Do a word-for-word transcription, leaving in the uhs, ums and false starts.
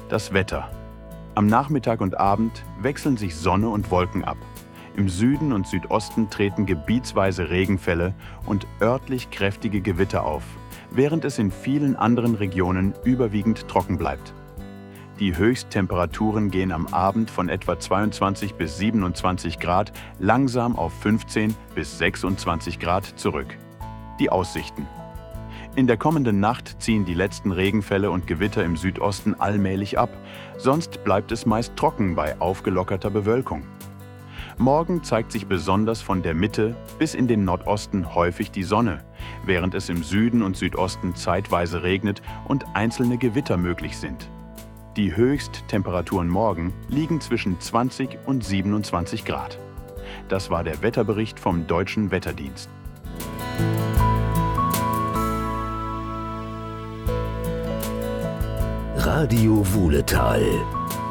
Das Wetter. Am Nachmittag und Abend wechseln sich Sonne und Wolken ab. Im Süden und Südosten treten gebietsweise Regenfälle und örtlich kräftige Gewitter auf, während es in vielen anderen Regionen überwiegend trocken bleibt. Die Höchsttemperaturen gehen am Abend von etwa zweiundzwanzig bis siebenundzwanzig Grad langsam auf fünfzehn bis sechsundzwanzig Grad zurück. Die Aussichten. In der kommenden Nacht ziehen die letzten Regenfälle und Gewitter im Südosten allmählich ab, sonst bleibt es meist trocken bei aufgelockerter Bewölkung. Morgen zeigt sich besonders von der Mitte bis in den Nordosten häufig die Sonne, während es im Süden und Südosten zeitweise regnet und einzelne Gewitter möglich sind. Die Höchsttemperaturen morgen liegen zwischen zwanzig und siebenundzwanzig Grad. Das war der Wetterbericht vom Deutschen Wetterdienst. Radio Wuhletal